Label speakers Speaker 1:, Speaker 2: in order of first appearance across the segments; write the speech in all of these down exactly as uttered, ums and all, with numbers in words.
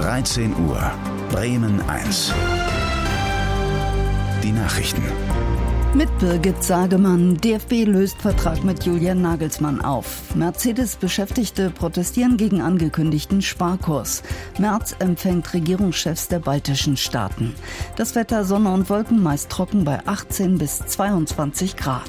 Speaker 1: dreizehn Uhr, Bremen eins. Die Nachrichten.
Speaker 2: Mit Birgit Sagemann. D F B löst Vertrag mit Julian Nagelsmann auf. Mercedes-Beschäftigte protestieren gegen angekündigten Sparkurs. Merz empfängt Regierungschefs der baltischen Staaten. Das Wetter: Sonne und Wolken, meist trocken bei achtzehn bis zweiundzwanzig Grad.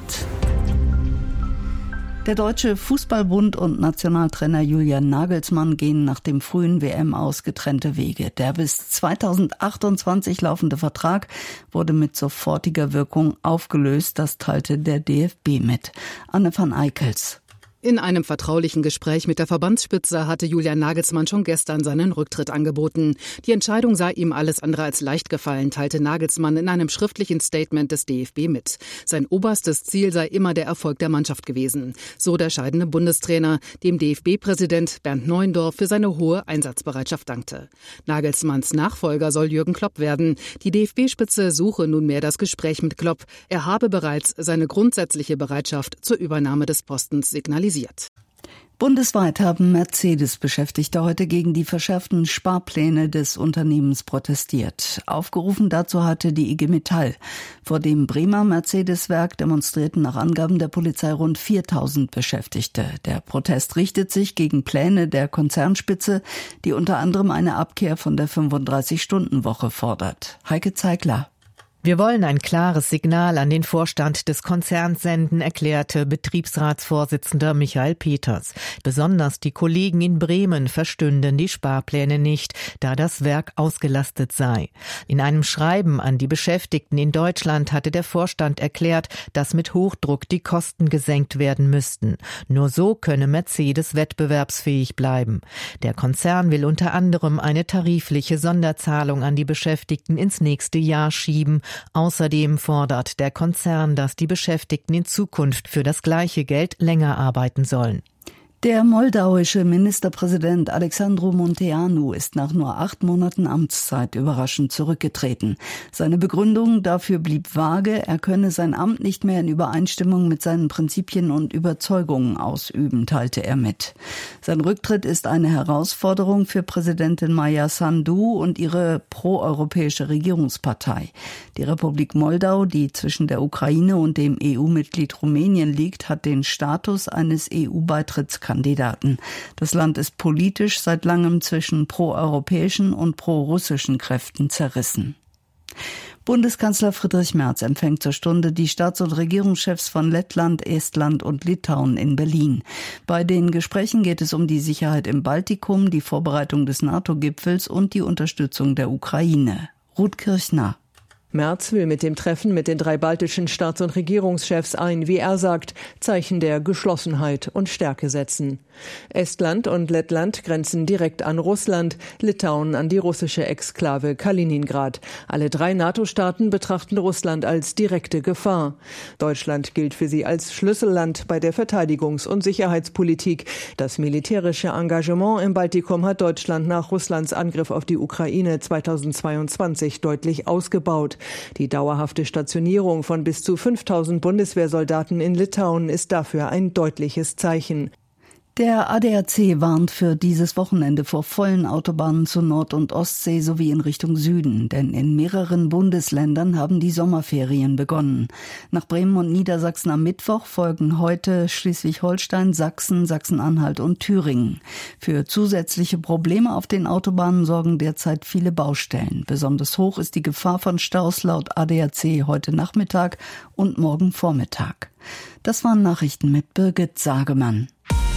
Speaker 2: Der Deutsche Fußballbund und Nationaltrainer Julian Nagelsmann gehen nach dem frühen W M-Aus getrennte Wege. Der bis zweitausendachtundzwanzig laufende Vertrag wurde mit sofortiger Wirkung aufgelöst. Das teilte der D F B mit. Anne van Eickels.
Speaker 3: In einem vertraulichen Gespräch mit der Verbandsspitze hatte Julian Nagelsmann schon gestern seinen Rücktritt angeboten. Die Entscheidung sei ihm alles andere als leicht gefallen, teilte Nagelsmann in einem schriftlichen Statement des D F B mit. Sein oberstes Ziel sei immer der Erfolg der Mannschaft gewesen. So der scheidende Bundestrainer, dem D F B-Präsident Bernd Neuendorf für seine hohe Einsatzbereitschaft dankte. Nagelsmanns Nachfolger soll Jürgen Klopp werden. Die D F B-Spitze suche nunmehr das Gespräch mit Klopp. Er habe bereits seine grundsätzliche Bereitschaft zur Übernahme des Postens signalisiert.
Speaker 2: Bundesweit haben Mercedes-Beschäftigte heute gegen die verschärften Sparpläne des Unternehmens protestiert. Aufgerufen dazu hatte die I G Metall. Vor dem Bremer Mercedes-Werk demonstrierten nach Angaben der Polizei rund viertausend Beschäftigte. Der Protest richtet sich gegen Pläne der Konzernspitze, die unter anderem eine Abkehr von der fünfunddreißig-Stunden-Woche fordert. Heike Zeigler.
Speaker 4: Wir wollen ein klares Signal an den Vorstand des Konzerns senden, erklärte Betriebsratsvorsitzender Michael Peters. Besonders die Kollegen in Bremen verstünden die Sparpläne nicht, da das Werk ausgelastet sei. In einem Schreiben an die Beschäftigten in Deutschland hatte der Vorstand erklärt, dass mit Hochdruck die Kosten gesenkt werden müssten. Nur so könne Mercedes wettbewerbsfähig bleiben. Der Konzern will unter anderem eine tarifliche Sonderzahlung an die Beschäftigten ins nächste Jahr schieben. Außerdem fordert der Konzern, dass die Beschäftigten in Zukunft für das gleiche Geld länger arbeiten sollen.
Speaker 2: Der moldauische Ministerpräsident Alexandru Munteanu ist nach nur acht Monaten Amtszeit überraschend zurückgetreten. Seine Begründung dafür blieb vage, er könne sein Amt nicht mehr in Übereinstimmung mit seinen Prinzipien und Überzeugungen ausüben, teilte er mit. Sein Rücktritt ist eine Herausforderung für Präsidentin Maia Sandu und ihre proeuropäische Regierungspartei. Die Republik Moldau, die zwischen der Ukraine und dem E U-Mitglied Rumänien liegt, hat den Status eines E U-Beitrittskandidaten. Kandidaten. Das Land ist politisch seit langem zwischen proeuropäischen und prorussischen Kräften zerrissen. Bundeskanzler Friedrich Merz empfängt zur Stunde die Staats- und Regierungschefs von Lettland, Estland und Litauen in Berlin. Bei den Gesprächen geht es um die Sicherheit im Baltikum, die Vorbereitung des NATO-Gipfels und die Unterstützung der Ukraine. Ruth Kirchner.
Speaker 5: Merz will mit dem Treffen mit den drei baltischen Staats- und Regierungschefs ein, wie er sagt, Zeichen der Geschlossenheit und Stärke setzen. Estland und Lettland grenzen direkt an Russland, Litauen an die russische Exklave Kaliningrad. Alle drei NATO-Staaten betrachten Russland als direkte Gefahr. Deutschland gilt für sie als Schlüsselland bei der Verteidigungs- und Sicherheitspolitik. Das militärische Engagement im Baltikum hat Deutschland nach Russlands Angriff auf die Ukraine zweitausendzweiundzwanzig deutlich ausgebaut. Die dauerhafte Stationierung von bis zu fünftausend Bundeswehrsoldaten in Litauen ist dafür ein deutliches Zeichen.
Speaker 2: Der A D A C warnt für dieses Wochenende vor vollen Autobahnen zur Nord- und Ostsee sowie in Richtung Süden, denn in mehreren Bundesländern haben die Sommerferien begonnen. Nach Bremen und Niedersachsen am Mittwoch folgen heute Schleswig-Holstein, Sachsen, Sachsen-Anhalt und Thüringen. Für zusätzliche Probleme auf den Autobahnen sorgen derzeit viele Baustellen. Besonders hoch ist die Gefahr von Staus laut A D A C heute Nachmittag und morgen Vormittag. Das waren Nachrichten mit Birgit Sagemann.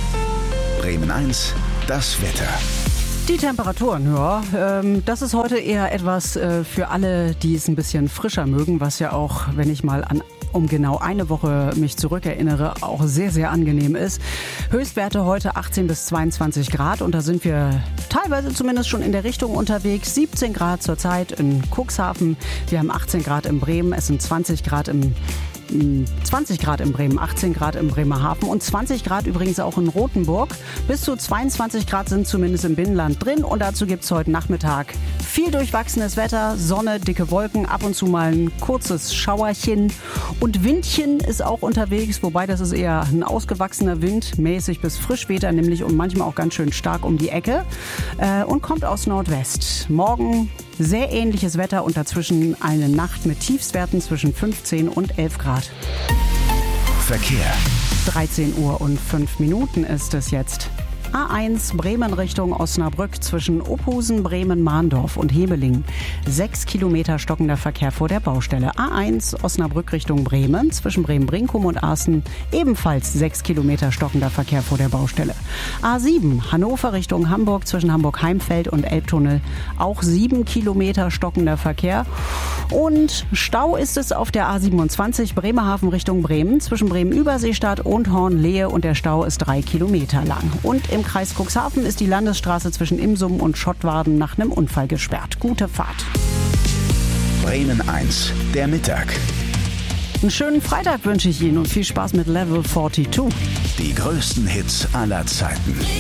Speaker 1: Bremen eins, das Wetter.
Speaker 6: Die Temperaturen, ja, ähm, das ist heute eher etwas äh, für alle, die es ein bisschen frischer mögen, was ja auch, wenn ich mal an um genau eine Woche mich zurückerinnere, auch sehr, sehr angenehm ist. Höchstwerte heute achtzehn bis zweiundzwanzig Grad und da sind wir teilweise zumindest schon in der Richtung unterwegs. siebzehn Grad zurzeit in Cuxhaven, wir haben achtzehn Grad in Bremen, es sind zwanzig Grad im zwanzig Grad in Bremen, achtzehn Grad in Bremerhaven und zwanzig Grad übrigens auch in Rothenburg. Bis zu zweiundzwanzig Grad sind zumindest im Binnenland drin und dazu gibt es heute Nachmittag viel durchwachsenes Wetter, Sonne, dicke Wolken, ab und zu mal ein kurzes Schauerchen und Windchen ist auch unterwegs, wobei das ist eher ein ausgewachsener Wind, mäßig bis Frischwetter nämlich und manchmal auch ganz schön stark um die Ecke äh, und kommt aus Nordwest. Morgen sehr ähnliches Wetter und dazwischen eine Nacht mit Tiefstwerten zwischen fünfzehn und elf Grad.
Speaker 1: Verkehr.
Speaker 6: dreizehn Uhr und fünf Minuten ist es jetzt. A eins Bremen Richtung Osnabrück zwischen Ophusen, Bremen, Mahndorf und Hebeling. Sechs Kilometer stockender Verkehr vor der Baustelle. A eins Osnabrück Richtung Bremen zwischen Bremen-Brinkum und Aßen. Ebenfalls sechs Kilometer stockender Verkehr vor der Baustelle. A sieben Hannover Richtung Hamburg zwischen Hamburg-Heimfeld und Elbtunnel. Auch sieben Kilometer stockender Verkehr. Und Stau ist es auf der A siebenundzwanzig Bremerhaven Richtung Bremen zwischen Bremen-Überseestadt und Hornlehe und der Stau ist drei Kilometer lang. Und im Kreis Cuxhaven ist die Landesstraße zwischen Imsum und Schottwarden nach einem Unfall gesperrt. Gute Fahrt.
Speaker 1: Bremen eins, der Mittag.
Speaker 6: Einen schönen Freitag wünsche ich Ihnen und viel Spaß mit Level zweiundvierzig.
Speaker 1: Die größten Hits aller Zeiten.